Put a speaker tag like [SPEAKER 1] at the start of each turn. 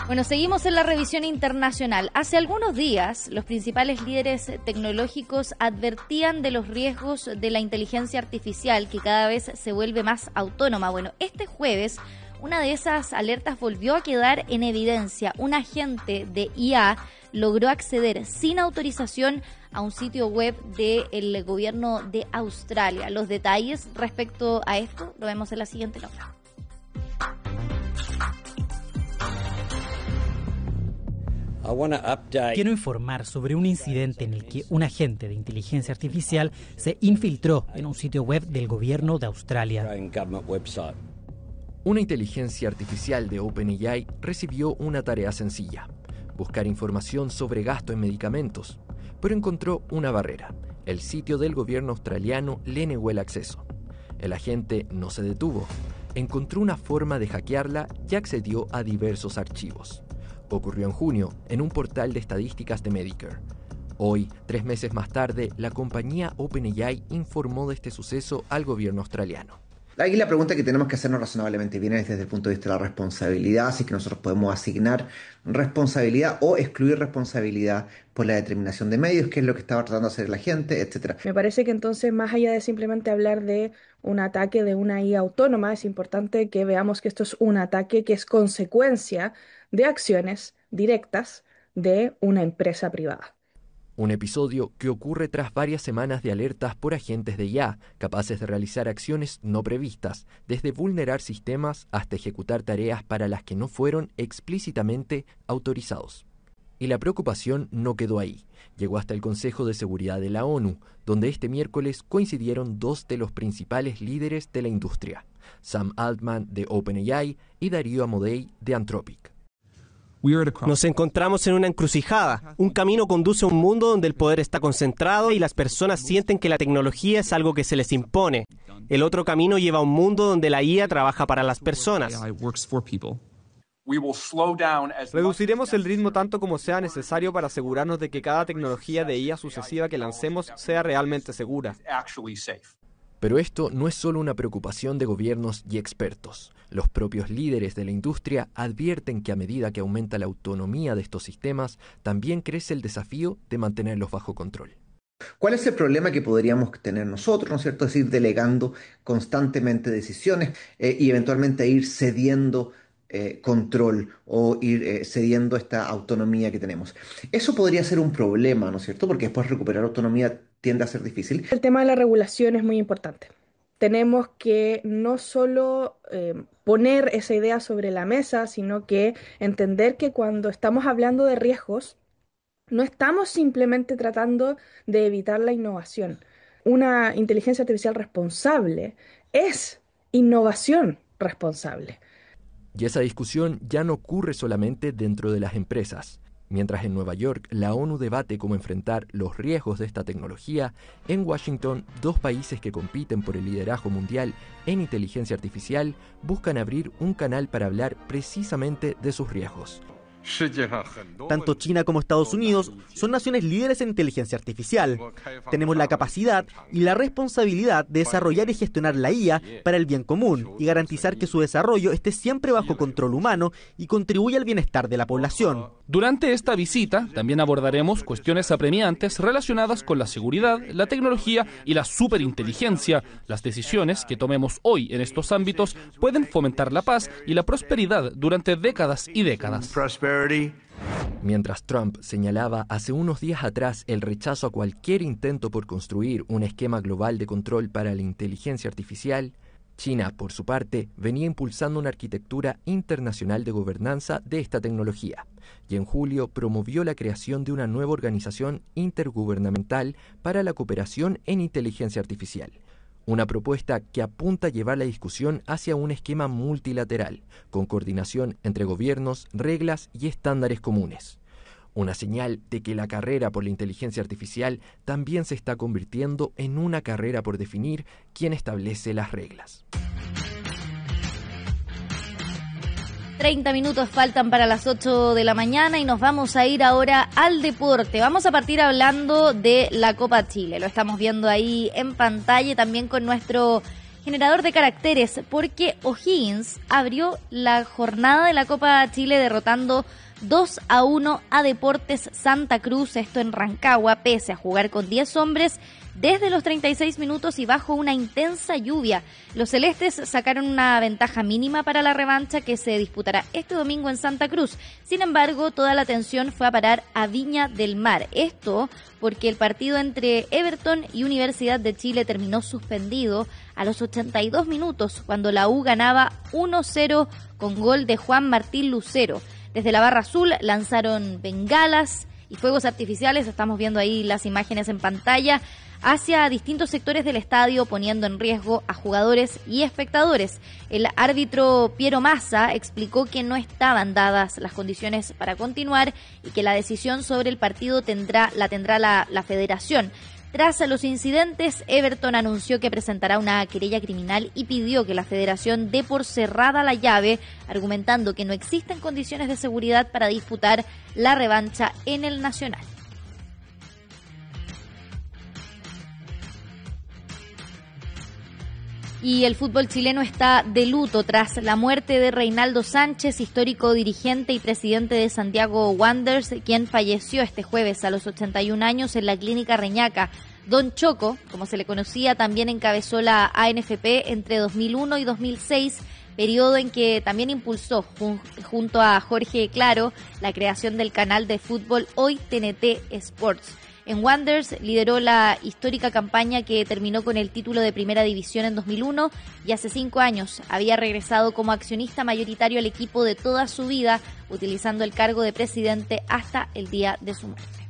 [SPEAKER 1] Bueno, seguimos en la revisión internacional. Hace algunos días, los principales líderes tecnológicos advertían de los riesgos de la inteligencia artificial, que cada vez se vuelve más autónoma. Bueno, este jueves, una de esas alertas volvió a quedar en evidencia. Un agente de IA logró acceder sin autorización a un sitio web del gobierno de Australia. Los detalles respecto a esto lo vemos en la siguiente nota.
[SPEAKER 2] Quiero informar sobre un incidente en el que un agente de inteligencia artificial se infiltró en un sitio web del gobierno de Australia.
[SPEAKER 3] Una inteligencia artificial de OpenAI recibió una tarea sencilla: buscar información sobre gasto en medicamentos, pero encontró una barrera. El sitio del gobierno australiano le negó el acceso. El agente no se detuvo, encontró una forma de hackearla y accedió a diversos archivos. Ocurrió en junio en un portal de estadísticas de Medicare. Hoy, 3 meses más tarde, la compañía OpenAI informó de este suceso al gobierno australiano.
[SPEAKER 4] Aquí la pregunta que tenemos que hacernos razonablemente bien es desde el punto de vista de la responsabilidad, si es que nosotros podemos asignar responsabilidad o excluir responsabilidad por la determinación de medios, qué es lo que estaba tratando de hacer la gente, etcétera.
[SPEAKER 5] Me parece que entonces, más allá de simplemente hablar de un ataque de una IA autónoma, es importante que veamos que esto es un ataque que es consecuencia de acciones directas de una empresa privada.
[SPEAKER 3] Un episodio que ocurre tras varias semanas de alertas por agentes de IA, capaces de realizar acciones no previstas, desde vulnerar sistemas hasta ejecutar tareas para las que no fueron explícitamente autorizados. Y la preocupación no quedó ahí. Llegó hasta el Consejo de Seguridad de la ONU, donde este miércoles coincidieron 2 de los principales líderes de la industria: Sam Altman de OpenAI y Darío Amodei de Anthropic.
[SPEAKER 6] Nos encontramos en una encrucijada. Un camino conduce a un mundo donde el poder está concentrado y las personas sienten que la tecnología es algo que se les impone. El otro camino lleva a un mundo donde la IA trabaja para las personas.
[SPEAKER 7] Reduciremos el ritmo tanto como sea necesario para asegurarnos de que cada tecnología de IA sucesiva que lancemos sea realmente segura.
[SPEAKER 3] Pero esto no es solo una preocupación de gobiernos y expertos. Los propios líderes de la industria advierten que a medida que aumenta la autonomía de estos sistemas, también crece el desafío de mantenerlos bajo control.
[SPEAKER 4] ¿Cuál es el problema que podríamos tener nosotros, ¿no es cierto? Es ir delegando constantemente decisiones y eventualmente ir cediendo control o ir cediendo esta autonomía que tenemos. Eso podría ser un problema, ¿no es cierto? Porque después recuperar autonomía tiende a ser difícil.
[SPEAKER 5] El tema de la regulación es muy importante. Tenemos que no solo poner esa idea sobre la mesa, sino que entender que cuando estamos hablando de riesgos, no estamos simplemente tratando de evitar la innovación. Una inteligencia artificial responsable es innovación responsable.
[SPEAKER 3] Y esa discusión ya no ocurre solamente dentro de las empresas. Mientras en Nueva York la ONU debate cómo enfrentar los riesgos de esta tecnología, en Washington 2 países que compiten por el liderazgo mundial en inteligencia artificial buscan abrir un canal para hablar precisamente de sus riesgos.
[SPEAKER 8] Tanto China como Estados Unidos son naciones líderes en inteligencia artificial. Tenemos la capacidad y la responsabilidad de desarrollar y gestionar la IA para el bien común y garantizar que su desarrollo esté siempre bajo control humano y contribuya al bienestar de la población.
[SPEAKER 9] Durante esta visita también abordaremos cuestiones apremiantes relacionadas con la seguridad, la tecnología y la superinteligencia. Las decisiones que tomemos hoy en estos ámbitos pueden fomentar la paz y la prosperidad durante décadas y décadas.
[SPEAKER 3] Mientras Trump señalaba hace unos días atrás el rechazo a cualquier intento por construir un esquema global de control para la inteligencia artificial, China, por su parte, venía impulsando una arquitectura internacional de gobernanza de esta tecnología, y en julio promovió la creación de una nueva organización intergubernamental para la cooperación en inteligencia artificial. Una propuesta que apunta a llevar la discusión hacia un esquema multilateral, con coordinación entre gobiernos, reglas y estándares comunes. Una señal de que la carrera por la inteligencia artificial también se está convirtiendo en una carrera por definir quién establece las reglas.
[SPEAKER 1] 30 minutos faltan para las 8 de la mañana y nos vamos a ir ahora al deporte. Vamos a partir hablando de la Copa Chile. Lo estamos viendo ahí en pantalla, también con nuestro Generador de caracteres, porque O'Higgins abrió la jornada de la Copa Chile derrotando 2-1 a Deportes Santa Cruz, esto en Rancagua, pese a jugar con 10 hombres desde los 36 minutos y bajo una intensa lluvia. Los celestes sacaron una ventaja mínima para la revancha que se disputará este domingo en Santa Cruz. Sin embargo, toda la atención fue a parar a Viña del Mar. Esto porque el partido entre Everton y Universidad de Chile terminó suspendido a los 82 minutos, cuando la U ganaba 1-0 con gol de Juan Martín Lucero. Desde la barra azul lanzaron bengalas y fuegos artificiales, estamos viendo ahí las imágenes en pantalla, hacia distintos sectores del estadio, poniendo en riesgo a jugadores y espectadores. El árbitro Piero Massa explicó que no estaban dadas las condiciones para continuar y que la decisión sobre el partido la tendrá la federación. Tras los incidentes, Everton anunció que presentará una querella criminal y pidió que la federación dé por cerrada la llave, argumentando que no existen condiciones de seguridad para disputar la revancha en el Nacional. Y el fútbol chileno está de luto tras la muerte de Reinaldo Sánchez, histórico dirigente y presidente de Santiago Wanderers, quien falleció este jueves a los 81 años en la Clínica Reñaca. Don Choco, como se le conocía, también encabezó la ANFP entre 2001 y 2006, periodo en que también impulsó, junto a Jorge Claro, la creación del canal de fútbol Hoy TNT Sports. En Wanderers lideró la histórica campaña que terminó con el título de Primera División en 2001 y hace 5 años había regresado como accionista mayoritario al equipo de toda su vida, utilizando el cargo de presidente hasta el día de su muerte.